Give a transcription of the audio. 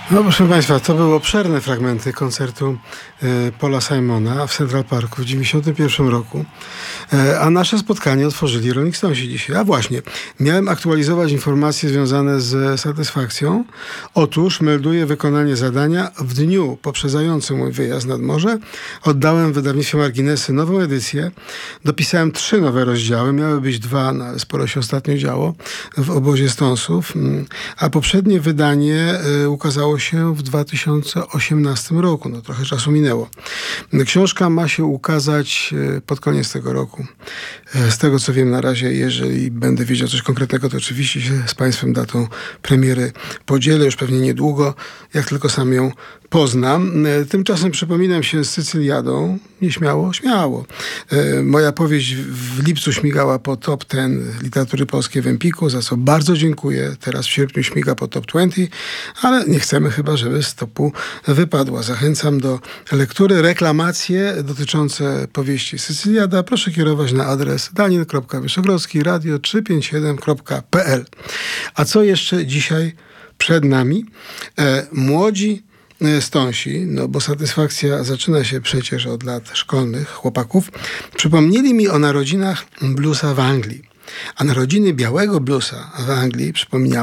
No proszę Państwa, to były obszerne fragmenty koncertu Paula Simona w Central Parku w 1991 roku. A nasze spotkanie otworzyli Rolling Stonesi dzisiaj. A właśnie, miałem aktualizować informacje związane z satysfakcją. Otóż melduję wykonanie zadania w dniu poprzedzającym mój wyjazd nad morze. Oddałem w wydawnictwie Marginesy nową edycję. Dopisałem 3 nowe rozdziały. Miały być 2, no ale sporo się ostatnio działo w obozie Stonesów. A poprzednie wydanie ukazało się w 2018 roku. No trochę czasu minęło. Książka ma się ukazać pod koniec tego roku. Z tego co wiem na razie, jeżeli będę wiedział coś konkretnego, to oczywiście się z Państwem datą premiery podzielę już pewnie niedługo, jak tylko sam ją poznam. Tymczasem przypominam się z Sycyliadą. Nieśmiało? Śmiało. Moja powieść w lipcu śmigała po top 10 literatury polskiej w Empiku, za co bardzo dziękuję. Teraz w sierpniu śmiga po top 20, ale nie chcemy chyba, żeby z topu wypadła. Zachęcam do lektury. Reklamacje dotyczące powieści Sycyliada proszę kierować na adres daniel.wyszogrodzki radio357.pl. A co jeszcze dzisiaj przed nami? Młodzi Stonesi, no bo satysfakcja zaczyna się przecież od lat szkolnych chłopaków, przypomnieli mi o narodzinach bluesa w Anglii. A narodziny białego bluesa w Anglii przypomniały